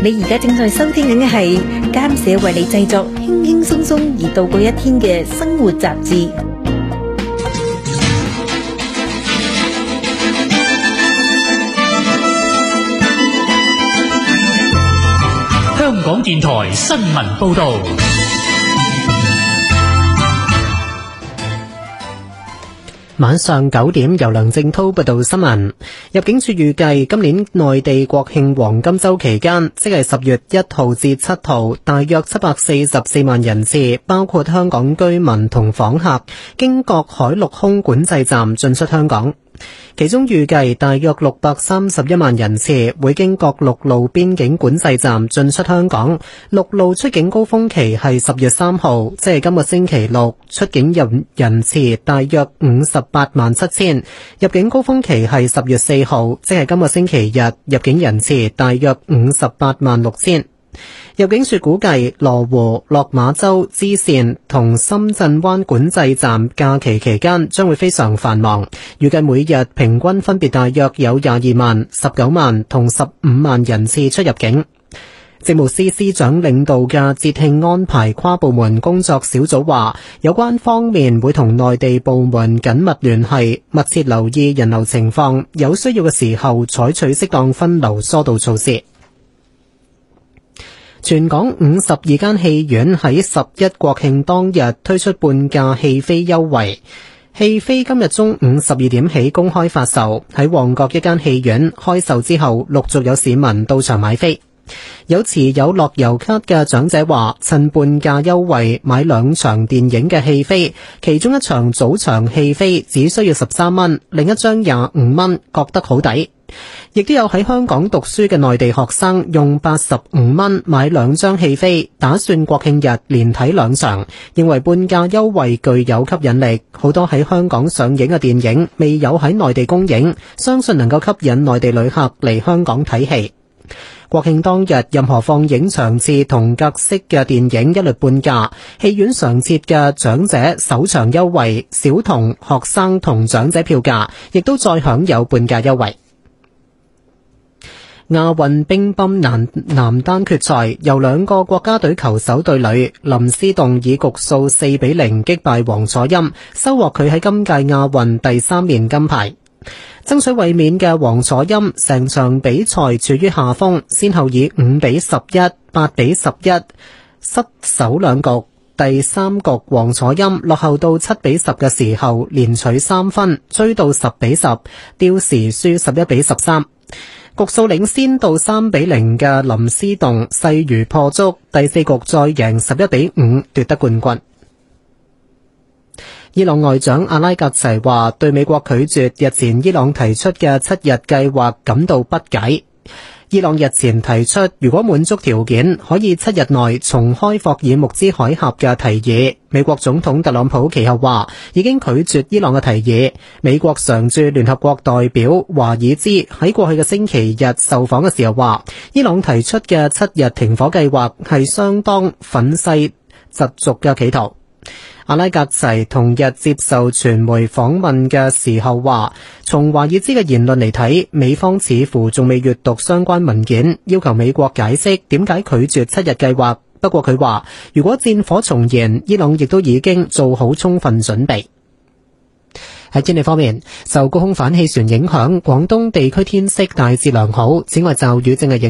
你而家正在收聽緊嘅係監社為你製作輕輕鬆鬆而度過一天嘅生活雜誌。 香港電台新聞報道。 晚上9點，由梁正濤報道新聞。入境處預計今年內地國慶黃金週期間，即係10月1號至7號，大約744萬人次，包括香港居民同訪客，經各海陸空管制站進出香港。其中預計大約631萬人次會經各陸路邊境管制站進出香港。陸路出境高峰期係10月3號，即係今個星期六，出境人次大約58萬7千。入境高峰期係10月4號，即係今個星期日，入境人次大約58萬6千。入境處估計羅湖、落馬洲、支線同深圳灣管制站假期期間將會非常繁忙，預計每日平均分別大約有22萬、19萬同15萬人次出入境。政務司司長領導嘅節慶安排跨部門工作小組話，有關方面會同內地部門緊密聯繫，密切留意人流情況，有需要嘅時候採取適當分流疏導措施。全港52間戲院喺11國慶當日推出半價戲飛優惠，戲飛今日中午12點起公開發售，喺旺角一間戲院開售之後，陸續有市民到場買飛。有持有樂悠咭嘅長者話，趁半價優惠買2場電影嘅戲飛，其中一場早場戲飛只需要13蚊，另一張25蚊，覺得好抵。亦都有喺香港讀書嘅內地學生用85蚊買2張戲飛，打算國慶日連睇2場，認為半價優惠具有吸引力。好多喺香港上映嘅電影未有喺內地公映，相信能夠吸引內地旅客嚟香港睇戲。國慶當日，任何放映場次同格式嘅電影一律半價，戲院常設嘅長者首場優惠、小童、學生同長者票價亦都再享有半價優惠。亞運乒乓男單決賽，由2個國家隊球手對壘，林思棟以局數4-0擊敗王楚欽，收穫佢喺今屆亞運第3面金牌。爭取衛冕嘅王楚欽成場比賽處於下風，先後以5-11、8-11失守2局。第3局王楚欽落後到7-10嘅時候，連取3分，追到10-10，刁時輸11-13。局數領先到3-0嘅林思棟勢如破竹，第4局再贏11-5奪得冠軍。伊朗外長阿拉格齊話，對美國拒絕日前伊朗提出嘅7日計劃感到不解。伊朗日前提出，如果滿足條件，可以7日內重開霍爾木茲海峽嘅提議。美國總統特朗普其後話，已經拒絕伊朗嘅提議。美國常駐聯合國代表華爾茲喺過去嘅星期日受訪嘅時候話，伊朗提出嘅7日停火計劃係相當憤世嫉俗嘅企圖。阿拉格齊同日接受傳媒訪問嘅時候話，從華爾茲嘅言論嚟睇，美方似乎仲未閱讀相關文件，要求美國解釋點解拒絕7日計劃。不過佢話，如果戰火重燃，伊朗亦都已經做好充分準備。喺天氣方面，受高空反氣旋影響，廣東地區天色大致良好，此外驟雨正係影